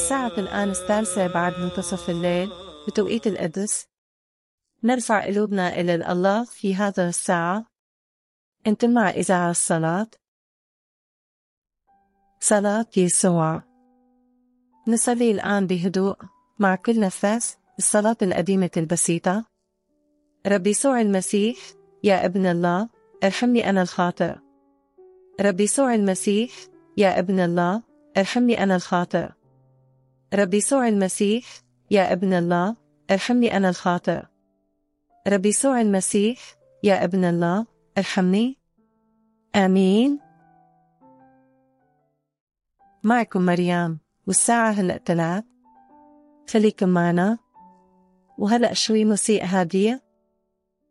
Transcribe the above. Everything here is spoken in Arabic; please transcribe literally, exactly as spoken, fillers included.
الساعة الآن الثالثة بعد منتصف الليل بتوقيت القدس. نرفع قلوبنا إلى الله في هذا الساعة. أنتم مع إذاعة الصلاة. صلاة يسوع. نصلي الآن بهدوء مع كل نفس الصلاة القديمة البسيطة. رب يسوع المسيح يا ابن الله ارحمني أنا الخاطئ. رب يسوع المسيح يا ابن الله ارحمني أنا الخاطئ. رب يسوع المسيح يا ابن الله ارحمني أنا الخاطئ. رب يسوع المسيح يا ابن الله ارحمني. آمين. معكم مريم، والساعة هلأ تلات. خليكم معنا. وهلأ شوي موسيقى هادية